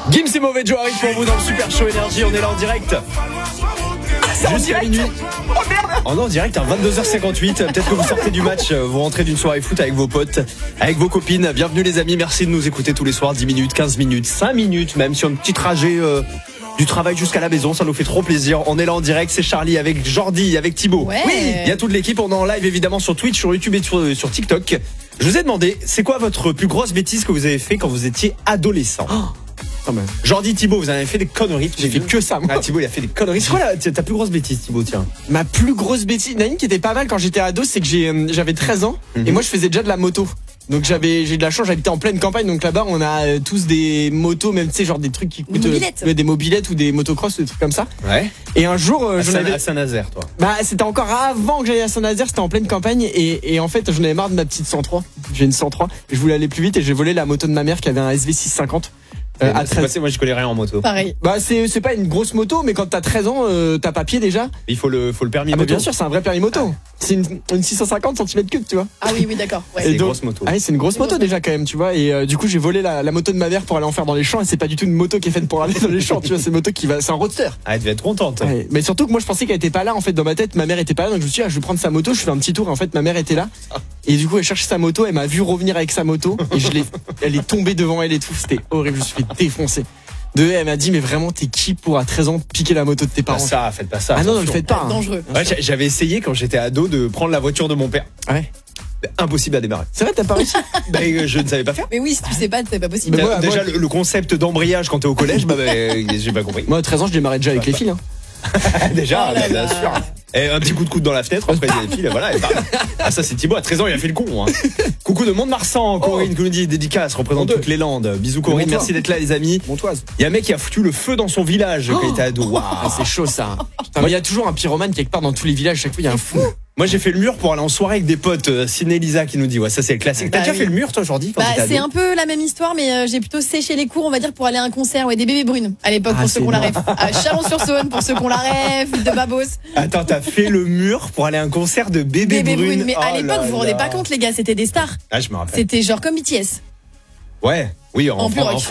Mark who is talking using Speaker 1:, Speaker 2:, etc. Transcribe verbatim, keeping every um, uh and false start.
Speaker 1: Gims et Mauvais Joe arrivent pour vous dans le Super Show Énergie. On est là en direct. Jusqu'à minuit.
Speaker 2: Oh merde.
Speaker 1: On est en direct à vingt-deux heures cinquante-huit. Peut-être que vous sortez du match, vous rentrez d'une soirée foot avec vos potes, avec vos copines. Bienvenue les amis, merci de nous écouter tous les soirs. dix minutes, quinze minutes, cinq minutes même sur un petit trajet euh, du travail jusqu'à la maison. Ça nous fait trop plaisir. On est là en direct, c'est Charlie avec Jordi, avec Thibaut.
Speaker 3: Ouais.
Speaker 1: Oui, il y a toute l'équipe. On est en live évidemment sur Twitch, sur YouTube et sur, sur TikTok. Je vous ai demandé, c'est quoi votre plus grosse bêtise que vous avez fait quand vous étiez adolescent?
Speaker 2: Oh.
Speaker 1: Jordi, Thibaut, vous avez fait des conneries.
Speaker 2: J'ai fait que ça, moi.
Speaker 1: Ah, Thibaut, il a fait des conneries. C'est quoi la, ta plus grosse bêtise, Thibaut, tiens?
Speaker 2: Ma plus grosse bêtise, il y en a une qui était pas mal quand j'étais ado, c'est que j'ai, euh, j'avais treize ans
Speaker 1: Mhm.
Speaker 2: et moi je faisais déjà de la moto. Donc j'avais, j'ai de la chance, j'habitais en pleine campagne, donc là-bas on a euh, tous des motos, même tu sais genre des trucs qui coûtent,
Speaker 3: mobilettes.
Speaker 2: euh, des mobilettes ou des motocross, des trucs comme ça.
Speaker 1: Ouais.
Speaker 2: Et un jour, euh,
Speaker 1: À
Speaker 2: j'en
Speaker 1: Saint-
Speaker 2: avais,
Speaker 1: à Saint-Nazaire, toi.
Speaker 2: bah c'était encore avant que j'aille à Saint-Nazaire, c'était en pleine campagne et, et en fait j'en avais marre de ma petite cent trois. J'ai une cent trois, et je voulais aller plus vite et j'ai volé la moto de ma mère qui avait un S V six cent cinquante. Euh, à
Speaker 1: C'est
Speaker 2: treize.
Speaker 1: passé, moi, je connais rien en moto.
Speaker 3: Pareil.
Speaker 2: Bah c'est c'est pas une grosse moto, mais quand t'as treize ans, euh, t'as papier déjà.
Speaker 1: Il faut le, faut le permis
Speaker 2: Ah mais
Speaker 1: moto.
Speaker 2: bien sûr, c'est un vrai permis moto. C'est une, une six cent cinquante centimètres cubes, tu vois.
Speaker 3: Ah oui, oui, d'accord. Ouais.
Speaker 1: C'est
Speaker 2: Et
Speaker 1: une
Speaker 2: donc-
Speaker 1: grosse moto.
Speaker 2: Ah oui, c'est une grosse
Speaker 3: C'est
Speaker 2: moto
Speaker 3: grosse
Speaker 2: déjà quand même, tu vois. Et euh, du coup, j'ai volé la, la moto de ma mère pour aller en faire dans les champs. Et c'est pas du tout une moto qui est faite pour aller dans les champs, tu vois. C'est une moto qui va, c'est un roadster.
Speaker 1: Ah, elle devait être contente.
Speaker 2: Ouais. Mais surtout que moi, je pensais qu'elle était pas là. En fait, dans ma tête, ma mère était pas là. Donc je me suis dit, ah, je vais prendre sa moto. Je fais un petit tour. Et en fait, ma mère était là. Et du coup, elle cherchait sa moto. Elle m'a vu revenir avec sa moto. Et je l'ai, elle est tombée devant elle et tout. C'était horrible. Je me suis fait défoncer. De, elle m'a dit, mais vraiment, t'es qui pour à treize ans piquer la moto de tes
Speaker 1: Pas
Speaker 2: parents?
Speaker 1: ça, faites pas ça.
Speaker 2: Ah non, ne le
Speaker 1: attention.
Speaker 2: faites pas. hein.
Speaker 3: Dangereux.
Speaker 1: Ouais, j'a- j'avais essayé quand j'étais ado de prendre la voiture de mon père.
Speaker 2: Ouais.
Speaker 1: Impossible à démarrer.
Speaker 2: C'est vrai, t'as pas réussi?
Speaker 1: Bah, euh, je ne savais pas faire.
Speaker 3: Mais oui, si tu sais pas, c'est pas possible.
Speaker 2: Mais moi-
Speaker 1: Déjà, le, le concept d'embrayage quand t'es au collège, bah, bah, j'ai pas compris.
Speaker 2: Moi, à treize ans, je démarrais déjà avec les filles. Hein.
Speaker 1: Déjà,
Speaker 3: Oh là
Speaker 1: bah, bien
Speaker 3: là.
Speaker 1: sûr. Et un petit coup de coude dans la fenêtre, après les filles, voilà. Et bam. Ah, ça, c'est Thibaut. À treize ans, il a fait le con. Hein. Coucou de Mont-de-Marsan, Corinne, qui nous dit dédicace, représente
Speaker 2: Montreux.
Speaker 1: toutes les Landes. Bisous, Corinne.
Speaker 2: Montreux.
Speaker 1: Merci d'être là, les amis.
Speaker 2: Montoise.
Speaker 1: Il y a un mec qui a foutu le feu dans son village quand il était ado. Waouh.
Speaker 2: Ah, c'est chaud ça. Putain, mais il y a toujours un pyromane quelque part dans tous les villages. Chaque fois, il y a un fou.
Speaker 1: Moi, j'ai fait le mur pour aller en soirée avec des potes. Euh, Ciné Lisa qui nous dit, ouais, ça c'est le classique. T'as
Speaker 3: Bah
Speaker 1: déjà
Speaker 3: oui.
Speaker 1: fait le mur, toi, Jordi, quand
Speaker 3: Bah,
Speaker 1: t'étais
Speaker 3: c'est
Speaker 1: ado
Speaker 3: un peu la même histoire, mais euh, j'ai plutôt séché les cours, on va dire, pour aller à un concert. Ouais, des bébés brunes à l'époque,
Speaker 2: Ah,
Speaker 3: pour ceux
Speaker 2: c'est
Speaker 3: qu'on la
Speaker 2: énorme.
Speaker 3: rêve. À Chalon-sur-Saône, pour ceux qu'on la rêve, de Babos.
Speaker 1: Attends, t'as fait le mur pour aller à un concert de bébé,
Speaker 3: Bébés
Speaker 1: brune.
Speaker 3: brunes. Mais à
Speaker 1: Oh
Speaker 3: l'époque,
Speaker 1: là
Speaker 3: vous vous rendez
Speaker 1: là.
Speaker 3: pas compte, les gars, c'était des stars.
Speaker 1: Ah, je me rappelle.
Speaker 3: C'était genre comme B T S.
Speaker 1: Ouais, oui, en,
Speaker 3: En plus,
Speaker 1: en-
Speaker 3: ouais,
Speaker 1: en